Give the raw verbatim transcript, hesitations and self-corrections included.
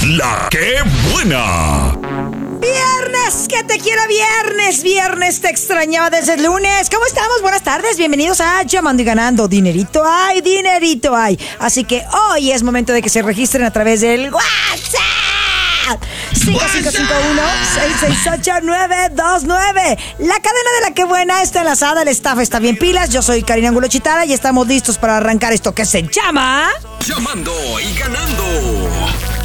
La que buena. Viernes, que te quiero viernes, viernes, te extrañaba desde el lunes. ¿Cómo estamos? Buenas tardes, bienvenidos a Llamando y Ganando. Dinerito hay, dinerito hay. Así que hoy es momento de que se registren a través del WhatsApp. cinco cinco cinco uno, seis seis ocho, nueve dos nueve. La cadena de La que buena está enlazada, el staff está bien pilas. Yo soy Karina Angulo Chitara y estamos listos para arrancar esto que se llama... Llamando y Ganando.